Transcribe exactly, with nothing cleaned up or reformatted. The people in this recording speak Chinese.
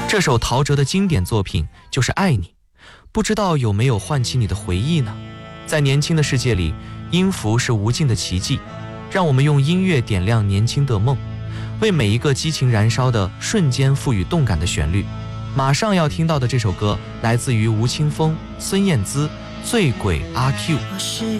这首陶喆的经典作品就是《爱你》，不知道有没有唤起你的回忆呢？在年轻的世界里，音符是无尽的奇迹，让我们用音乐点亮年轻的梦，为每一个激情燃烧的瞬间赋予动感的旋律。马上要听到的这首歌来自于吴青峰、孙燕姿，《醉鬼阿 Q》。